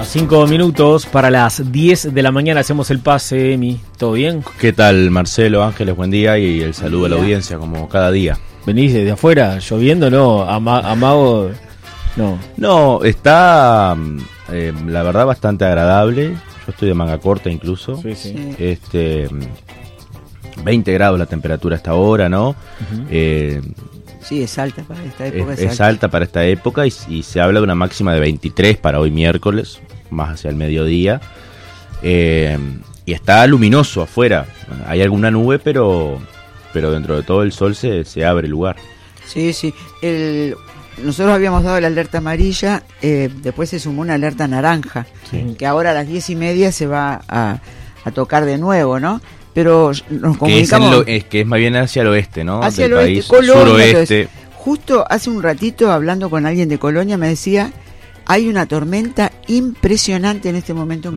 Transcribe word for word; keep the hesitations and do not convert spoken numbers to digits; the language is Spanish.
A cinco minutos para las diez de la mañana hacemos el pase, Emi. ¿Todo bien? ¿Qué tal, Marcelo, Ángeles? Buen día y el saludo a la audiencia, como cada día. ¿Venís desde afuera? ¿Lloviendo? No, ama, amago... No. No, está, eh, la verdad, bastante agradable. Yo estoy de manga corta incluso. Sí, sí. Este, veinte grados la temperatura hasta ahora, ¿no? Uh-huh. Eh, sí, es alta para esta época. Es, es, es alta. alta para esta época y, y se habla de una máxima de veintitrés para hoy miércoles, más hacia el mediodía. Eh, y está luminoso afuera. Hay alguna nube, pero, pero dentro de todo el sol se, se abre el lugar. Sí, sí. El... Nosotros habíamos dado la alerta amarilla, eh, después se sumó una alerta naranja, sí. Que ahora a las diez y media se va a, a tocar de nuevo, ¿no? Pero nos comunicamos... Que es, en lo, es que es más bien hacia el oeste, ¿no? Hacia Del el oeste, país, Colonia. suroeste. Entonces, justo hace un ratito, hablando con alguien de Colonia, me decía, hay una tormenta impresionante en este momento en